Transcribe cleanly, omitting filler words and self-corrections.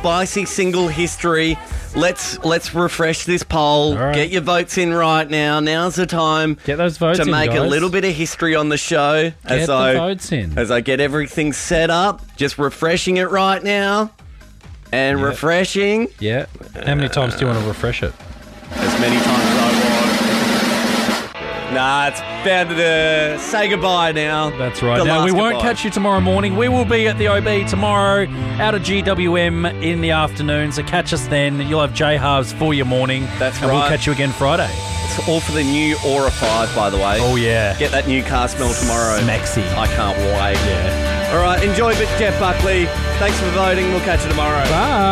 spicy single history. Let's refresh this poll. All right. Get your votes in right now. Now's the time. Get those votes to in, make a guys. little bit of history on the show. Get the votes in. As I get everything set up, just refreshing it right now. And refreshing. Yeah. How many times do you want to refresh it? As many times as I want. Nah, it's bound to say goodbye now. That's right. The Now, we last won't goodbye. catch you tomorrow morning. We will be at the OB tomorrow out of GWM in the afternoon. So catch us then. You'll have J-Halves for your morning. That's and right. we'll catch you again Friday. It's all for the new Aura 5, by the way. Oh, yeah. Get that new car smell tomorrow. Smexy. I can't wait. Yeah. All right, enjoy Jeff Buckley. Thanks for voting. We'll catch you tomorrow. Bye.